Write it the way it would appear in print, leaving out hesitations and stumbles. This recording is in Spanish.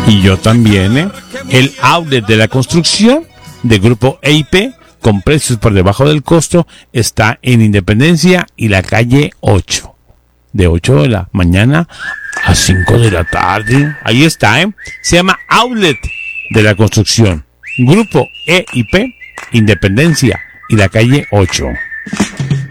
Y yo también, El outlet de la construcción de Grupo EIP, con precios por debajo del costo, está en Independencia y la calle 8. De 8 de la mañana a 5 de la tarde. Ahí está, Se llama Outlet de la Construcción. Grupo EIP, Independencia y la calle 8.